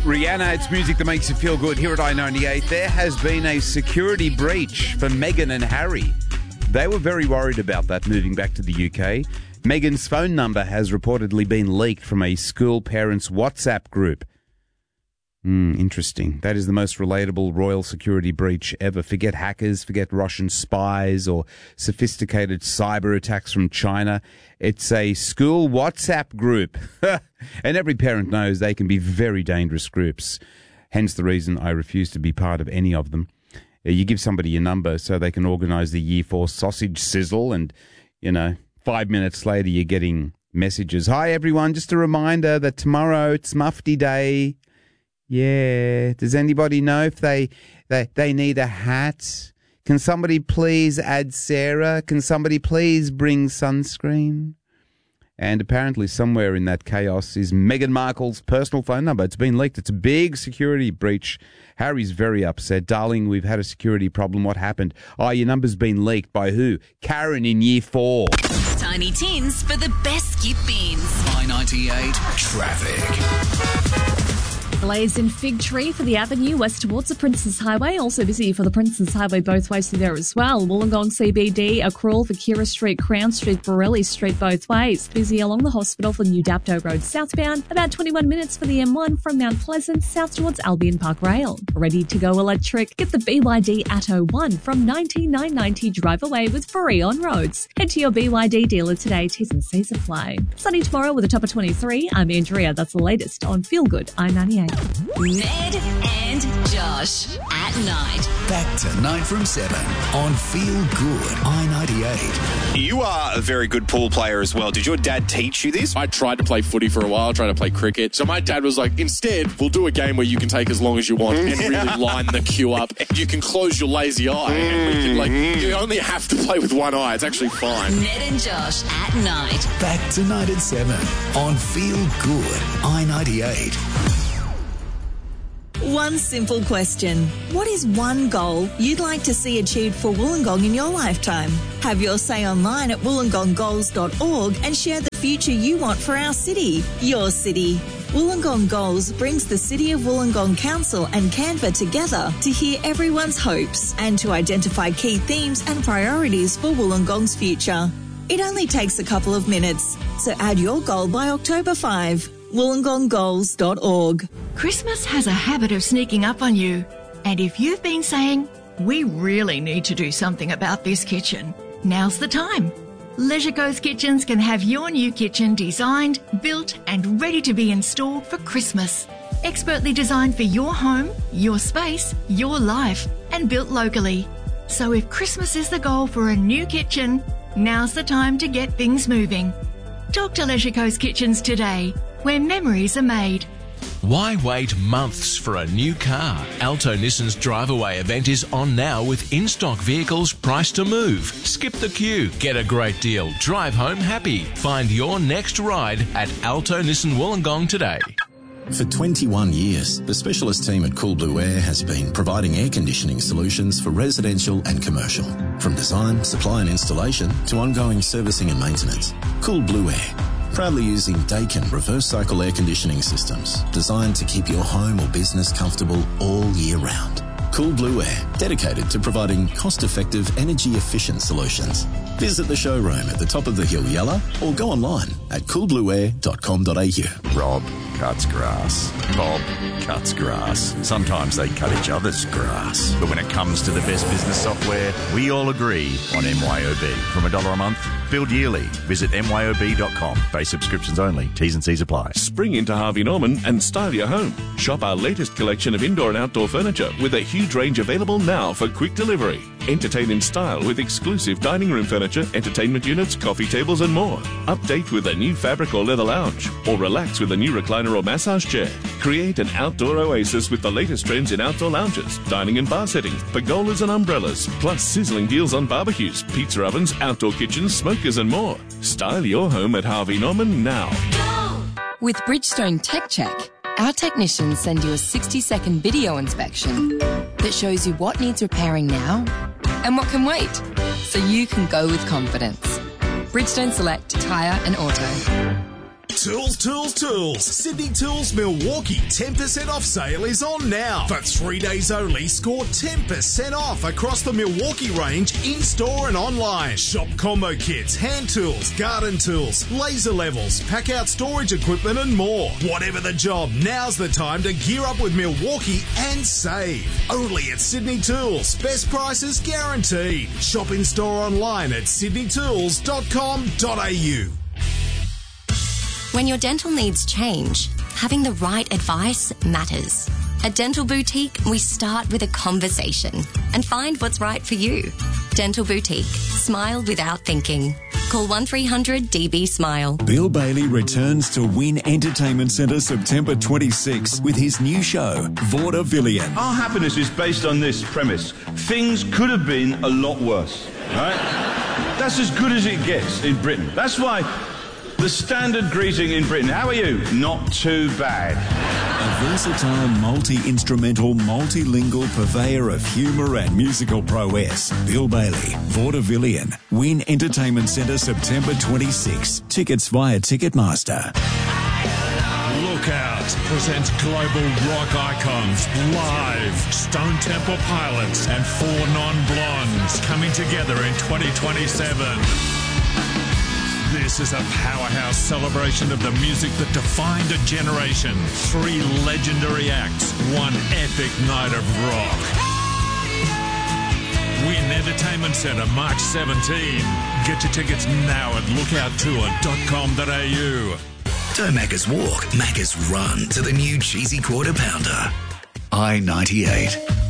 Rihanna, it's music that makes you feel good. Here at I-98, there has been a security breach for Meghan and Harry. They were very worried about that moving back to the UK. Meghan's phone number has reportedly been leaked from a school parents' WhatsApp group. Interesting. That is the most relatable royal security breach ever. Forget hackers, forget Russian spies or sophisticated cyber attacks from China. It's a school WhatsApp group. And every parent knows they can be very dangerous groups. Hence the reason I refuse to be part of any of them. You give somebody your number so they can organise the Year 4 sausage sizzle and, 5 minutes later you're getting messages. Hi everyone, just a reminder that tomorrow it's Mufti Day. Yeah. Does anybody know if they need a hat? Can somebody please add Sarah? Can somebody please bring sunscreen? And apparently somewhere in that chaos is Meghan Markle's personal phone number. It's been leaked. It's a big security breach. Harry's very upset. Darling, we've had a security problem. What happened? Oh, your number's been leaked. By who? Karen in Year 4. Tiny Tins for the best skip beans. I-98 Traffic. Delays in Fig Tree for the Avenue west towards the Princes Highway. Also busy for the Princes Highway both ways through there as well. Wollongong CBD, Accrual, Vakira Street, Crown Street, Borelli Street both ways. Busy along the hospital for New Dapto Road southbound. About 21 minutes for the M1 from Mount Pleasant south towards Albion Park Rail. Ready to go electric? Get the BYD Atto 1 from $19,990 drive away with free on roads. Head to your BYD dealer today. T's and C's apply. Sunny tomorrow with a top of 23. I'm Andrea. That's the latest on Feel Good I-98. Ned and Josh at night. Back tonight from 7 on Feel Good I-98. You are a very good pool player as well. Did your dad teach you this? I tried to play footy for a while, tried to play cricket. So my dad was like, instead, we'll do a game where you can take as long as you want and really line the queue up. You can close your lazy eye and we can, you only have to play with one eye. It's actually fine. Ned and Josh at night. Back tonight at 7 on Feel Good I-98. One simple question. What is one goal you'd like to see achieved for Wollongong in your lifetime? Have your say online at wollongonggoals.org and share the future you want for our city, your city. Wollongong Goals brings the City of Wollongong Council and Canva together to hear everyone's hopes and to identify key themes and priorities for Wollongong's future. It only takes a couple of minutes, so add your goal by October 5. wollongonggoals.org. Christmas has a habit of sneaking up on you. And if you've been saying, we really need to do something about this kitchen, now's the time. Leisure Coast Kitchens can have your new kitchen designed, built and ready to be installed for Christmas. Expertly designed for your home, your space, your life and built locally. So if Christmas is the goal for a new kitchen, now's the time to get things moving. Talk to Leisure Coast Kitchens today, where memories are made. Why wait months for a new car? Alto Nissan's Drive Away event is on now with in-stock vehicles priced to move. Skip the queue, get a great deal, drive home happy. Find your next ride at Alto Nissan Wollongong today. For 21 years, the specialist team at Cool Blue Air has been providing air conditioning solutions for residential and commercial. From design, supply and installation to ongoing servicing and maintenance. Cool Blue Air, proudly using Daikin reverse cycle air conditioning systems designed to keep your home or business comfortable all year round. Cool Blue Air, dedicated to providing cost-effective, energy-efficient solutions. Visit the showroom at the top of the hill, Yella, or go online at coolblueair.com.au. Rob cuts grass. Bob cuts grass. Sometimes they cut each other's grass. But when it comes to the best business software, we all agree on MYOB. From $1 a month, build yearly. Visit myob.com. Pay subscriptions only. T's and C's apply. Spring into Harvey Norman and style your home. Shop our latest collection of indoor and outdoor furniture with a huge range available now for quick delivery. Entertain in style with exclusive dining room furniture, entertainment units, coffee tables and more. Update with a new fabric or leather lounge, or relax with a new recliner or massage chair. Create an outdoor oasis with the latest trends in outdoor lounges, dining and bar settings, pergolas and umbrellas, plus sizzling deals on barbecues, pizza ovens, outdoor kitchens, smokers and more. Style your home at Harvey Norman now. With Bridgestone Tech Check, our technicians send you a 60-second video inspection that shows you what needs repairing now and what can wait, so you can go with confidence. Bridgestone Select Tyre and Auto. Tools, tools, tools. Sydney Tools Milwaukee 10% off sale is on now. For 3 days only, score 10% off across the Milwaukee range in-store and online. Shop combo kits, hand tools, garden tools, laser levels, pack-out storage equipment and more. Whatever the job, now's the time to gear up with Milwaukee and save. Only at Sydney Tools. Best prices guaranteed. Shop in-store online at sydneytools.com.au. When your dental needs change, having the right advice matters. At Dental Boutique, we start with a conversation and find what's right for you. Dental Boutique. Smile without thinking. Call 1300 DB Smile. Bill Bailey returns to Wynn Entertainment Centre September 26 with his new show, Vaudevillian. Our happiness is based on this premise. Things could have been a lot worse, right? That's as good as it gets in Britain. That's why the standard greeting in Britain, how are you? Not too bad. A versatile, multi-instrumental, multilingual purveyor of humour and musical prowess. Bill Bailey, Vaudevillian, Wynn Entertainment Centre, September 26. Tickets via Ticketmaster. Lookout presents global rock icons live. Stone Temple Pilots and Four Non-Blondes coming together in 2027. This is a powerhouse celebration of the music that defined a generation. 3 legendary acts, 1 epic night of rock. Wynn Entertainment Centre, March 17. Get your tickets now at lookouttour.com.au. Don't Macca's walk, Macca's run to the new cheesy quarter pounder. I-98.